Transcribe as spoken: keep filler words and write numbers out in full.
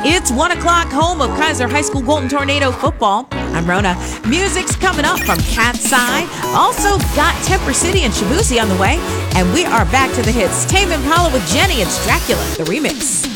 It's one o'clock, home of Kaiser High School Golden Tornado football. I'm Rona. Music's coming up from Cat's Eye. Also got Temper City and Shibuya on the way. And we are back to the hits. Tame Impala with Jenny. It's Dracula, the remix.